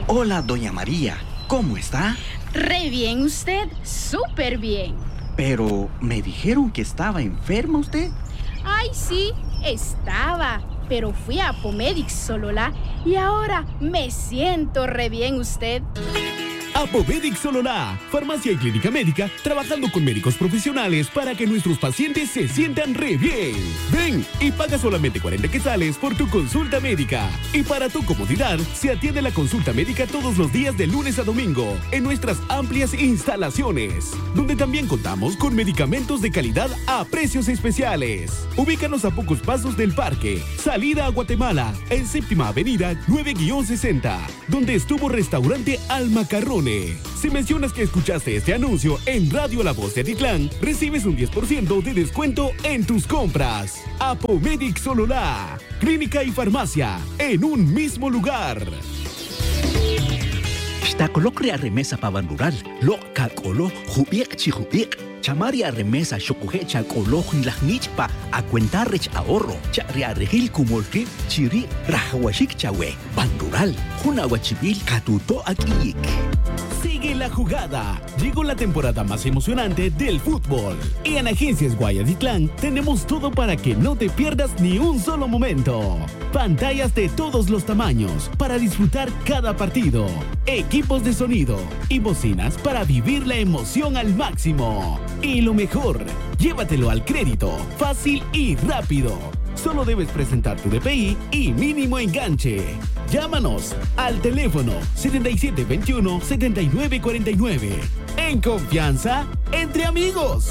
Hola, doña María. ¿Cómo está? Re bien usted, súper bien. Pero me dijeron que estaba enferma usted. Ay, sí, estaba. Pero fui a Apomedic Sololá y ahora me siento re bien usted. Apomedic Sololá, farmacia y clínica médica, trabajando con médicos profesionales para que nuestros pacientes se sientan re bien. Ven y paga solamente 40 quetzales por tu consulta médica. Y para tu comodidad, se atiende la consulta médica todos los días de lunes a domingo en nuestras amplias instalaciones, donde también contamos con medicamentos de calidad a precios especiales. Ubícanos a pocos pasos del parque, salida a Guatemala, en Séptima Avenida 9-60, donde estuvo restaurante Al Macarrone. Si mencionas que escuchaste este anuncio en Radio La Voz de Atitlán, recibes un 10% de descuento en tus compras. Apomedic Sololá, clínica y farmacia en un mismo lugar. Xtacolocre remesa pavan rural, lo cacolo, jubiek chijubiek. Chamaria remesa xocujecha colo hunlajnichpa a cuentarrech ahorro. Charia regil kumolke chiri rajahuashik chawe. Ban rural, junahuachibil catuto akiyik. Sigue la jugada. Llegó la temporada más emocionante del fútbol. Y en Agencias Guayatitlán tenemos todo para que no te pierdas ni un solo momento. Pantallas de todos los tamaños para disfrutar cada partido. Equipos de sonido y bocinas para vivir la emoción al máximo. Y lo mejor, llévatelo al crédito, fácil y rápido. Solo debes presentar tu DPI y mínimo enganche. Llámanos al teléfono 7721-7949. En confianza, entre amigos.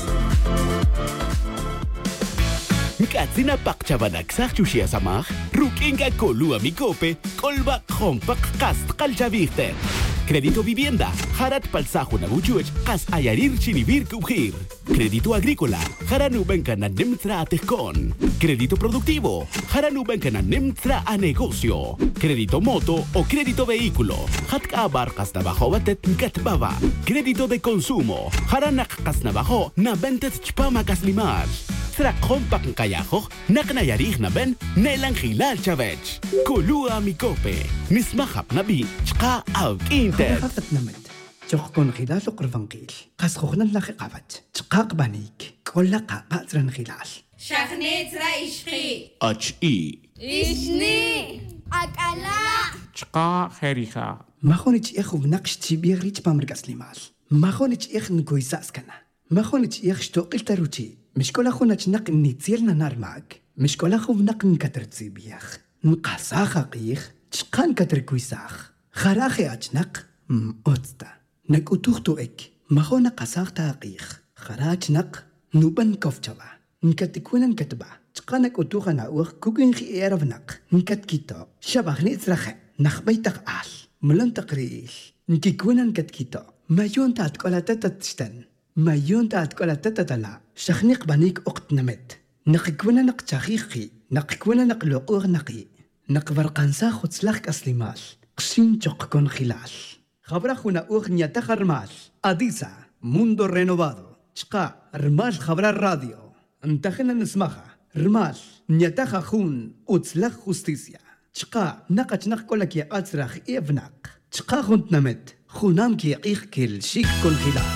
Katsina pakchabanak sa chushia samaj, rukinga kolua mikope, kolba hompak kast kalchaviste. Crédito vivienda, Harat Palsajo Nabuchuech, Kas Ayarir Chinibir Kubhir. Crédito agrícola, Haranubenka na Nemtra Atejcon. Crédito productivo, Haranubenka na Nemtra a negocio. Crédito moto o crédito vehículo, Hatka Barcas Nabajo Batet Nkatbaba. Crédito de consumo, Haranak Kasnabajo na Bentet Chpamakas Limash. Trakon Paknkayajo, Naknayarij na Ben, Nelang Hilal Chavech. Kulua Mikope, Nismahap Nabi, Chka Auk Inter. خفت نمد جوخكون خلال قرفنقيل قاس خوخنا لخي قابت تقاق بانيك كل قاقاترن خلال شخنيت رايشخي HI إشني أكلا چقا خيريخا ما خونيش إخو بنقش تيبيغريش بامرقاس ليمال ما خونيش إخ نكويساس كنا ما خونيش إخ شتوقل تروتي مش كل أخو نتنق نيتسيرنا نار معك مش كل أخو بنق نكتر تسيبيخ نقاساخ قيخ تشقان كتر كويساخ خراخي أجنق أوتستا نك أتوختو إك ما خو نقاساخ تاقيخ خراج نق نوبن كوفتشوا نكتكونا نكتبا تقانك أتوخا ناوخ كوكين خي إيرف نق نكتكيتو شبخ نيتسرخ نخبيتق آل ملن تقريل نكيكونا نكتكيتو ما يون تاتكولا تتتشتن ما يون تاتكولا تتتلا شخنيق بانيك أقت نمد نقكونا نقتاخيخي نقكونا نقلوقوغ نقي نقبرقانسا خدسلاخك أسليمال قشين چوقكون خلال خبرخونا أغنية تخرمال أديسا موندو رينوفادو شقا رمال خبر الراديو انتخنا نسمخها رمال نيتخا خون أتسلخ خستيسيا شقا نقش نقولك يا أتسرخ إيفناق شقا خونت نمت خونام كي يقيخ كل شيك كون خلال